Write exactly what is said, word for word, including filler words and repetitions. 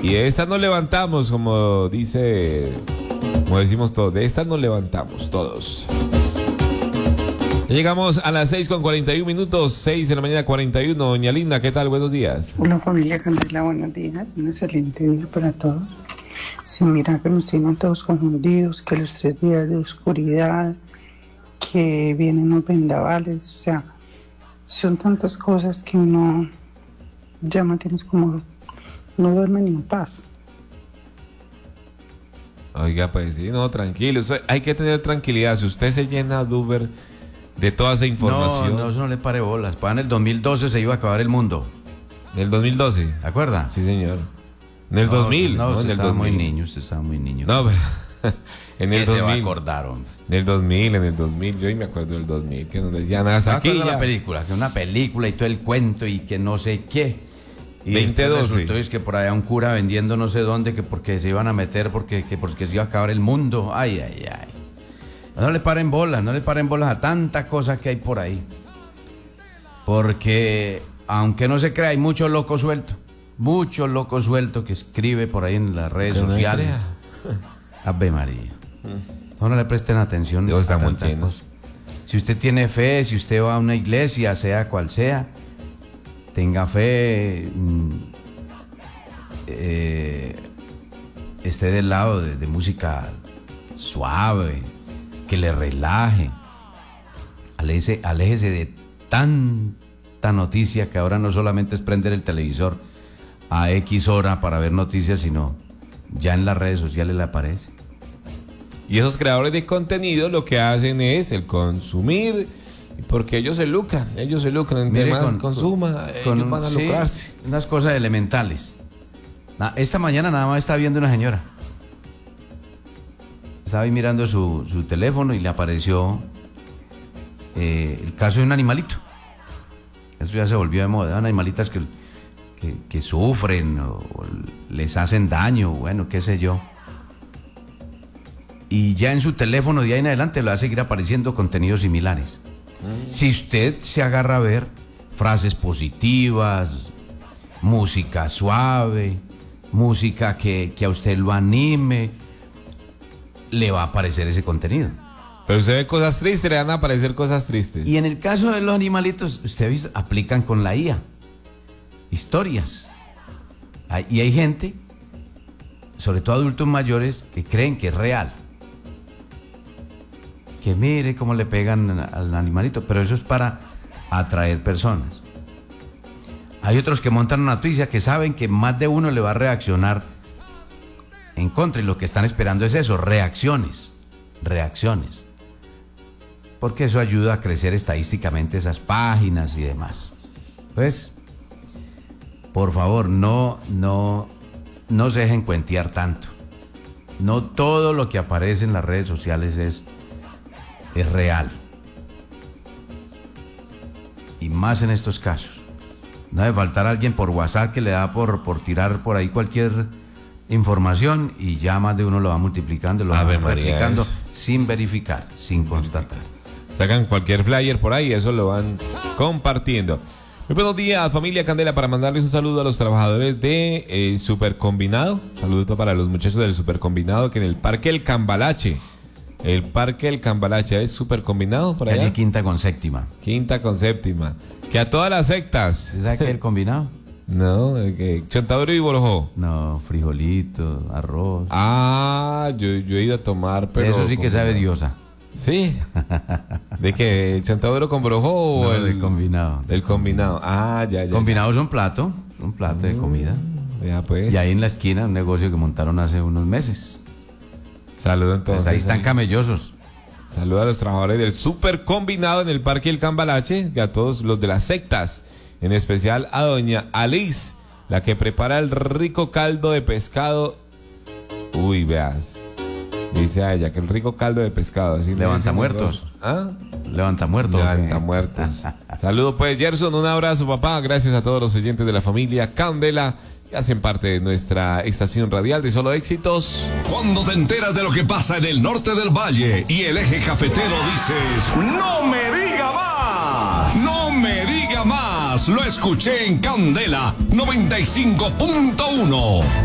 Y de estas nos levantamos, como dice, como decimos todos, de estas nos levantamos todos. Ya llegamos a las seis con cuarenta y un minutos, seis de la mañana cuarenta y uno. Doña Linda, ¿qué tal? Buenos días. Hola familia Candela, buenos días. Un excelente día para todos. Sin mirar que nos tienen todos confundidos, que los tres días de oscuridad, que vienen los vendavales, o sea, son tantas cosas que uno ya mantienes como no duerme ni en paz. Oiga, pues sí, no, tranquilo, eso, hay que tener tranquilidad. Si usted se llena de Uber de toda esa información. No, no, eso no le pare bolas. Para en el dos mil doce se iba a acabar el mundo. ¿En el dos mil doce? ¿De acuerdo? Sí, señor. En el no, dos mil. No, no usted en el estaba dos mil. muy niño, usted estaba muy niño. No, pero en el ¿Qué dos mil. se va a acordar, hombre? En el dos mil, en el dos mil, yo ahí me acuerdo del dos mil, que nos decían hasta aquí ya. La película, que una película y todo el cuento y que no sé qué. Y veinte doce. Resultó es que por allá un cura vendiendo no sé dónde, que porque se iban a meter, porque, que porque se iba a acabar el mundo. Ay, ay, ay. No le paren bolas, no le paren bolas a tantas cosas que hay por ahí. Porque, aunque no se crea, hay mucho loco suelto. Mucho loco suelto que escribe por ahí en las redes que sociales. No Ave María. No, no le presten atención. Todos estamos tantas llenos. cosas. Si usted tiene fe, si usted va a una iglesia, sea cual sea, tenga fe, mmm, eh, esté del lado de, de música suave, que le relaje. Aléjese, aléjese de tanta noticia que ahora no solamente es prender el televisor a X hora para ver noticias, sino ya en las redes sociales le aparece. Y esos creadores de contenido lo que hacen es el consumir, porque ellos se lucran, ellos se lucran, entre más con, consuma, con, ellos van a sí, lucrarse. Unas cosas elementales. Esta mañana nada más estaba viendo una señora. Estaba ahí mirando su, su teléfono y le apareció eh, el caso de un animalito. Eso ya se volvió de moda, animalitas que, que, que sufren o, o les hacen daño, bueno, qué sé yo. Y ya en su teléfono de ahí en adelante le va a seguir apareciendo contenidos similares. Mm. Si usted se agarra a ver frases positivas, música suave, música que, que a usted lo anime, le va a aparecer ese contenido. Pero usted ve cosas tristes, le van a aparecer cosas tristes. Y en el caso de los animalitos, usted visto, aplican con la I A historias. Y hay gente, sobre todo adultos mayores, que creen que es real. Que mire cómo le pegan al animalito, pero eso es para atraer personas. Hay otros que montan una noticia que saben que más de uno le va a reaccionar en contra, y lo que están esperando es eso, reacciones, reacciones. Porque eso ayuda a crecer estadísticamente esas páginas y demás. Pues, por favor, no, no, no se dejen cuentear tanto. No todo lo que aparece en las redes sociales es, es real. Y más en estos casos. No debe faltar alguien por WhatsApp que le da por, por tirar por ahí cualquier información y ya más de uno lo va multiplicando, lo va replicando sin verificar, sin constatar. Sacan cualquier flyer por ahí, eso lo van compartiendo. Muy buenos días, familia Candela, para mandarles un saludo a los trabajadores de eh, Supercombinado. Saludo para los muchachos del Supercombinado que en el Parque El Cambalache, el Parque El Cambalache es Supercombinado por allá. Allí quinta con séptima. Quinta con séptima. Que a todas las sectas. ¿Sabes qué es el combinado? No, que Chontaduro y Borojó. No, frijolito, arroz. Ah, yo, yo he ido a tomar, pero eso sí que sabe diosa. Sí. ¿De qué? ¿Chontaduro con Borojó o no, el del combinado? El combinado. Ah, ya, ya. Combinado es un plato, un plato mm, de comida. Ya pues. Y ahí en la esquina un negocio que montaron hace unos meses. Saludos entonces. Pues ahí están camellosos. Saludos a los trabajadores del Supercombinado en el Parque El Cambalache y a todos los de las sectas. En especial a doña Alice, la que prepara el rico caldo de pescado. Uy, veas. Dice a ella que el rico caldo de pescado. ¿Sí? Levanta muertos. ¿Ah? Levanta muertos. Levanta muertos. Saludos pues, Gerson. Un abrazo, papá. Gracias a todos los oyentes de la familia Candela que hacen parte de nuestra estación radial de Solo Éxitos. Cuando te enteras de lo que pasa en el norte del valle y el eje cafetero, dices: ¡no me diga más! ¡No me diga más! Lo escuché en Candela noventa y cinco punto uno.